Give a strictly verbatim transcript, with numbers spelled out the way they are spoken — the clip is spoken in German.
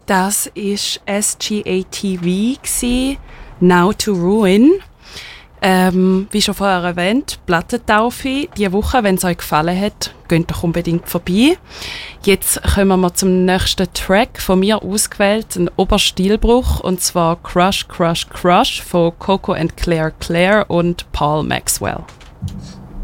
Das war S G A T V, Now to Ruin. Ähm, wie schon vorher erwähnt, Plattentaufe. Diese Woche, wenn es euch gefallen hat, geht doch unbedingt vorbei. Jetzt kommen wir zum nächsten Track, von mir ausgewählt, ein Oberstilbruch, und zwar Crush, Crush, Crush von Coco and Claire Claire und Paul Maxwell.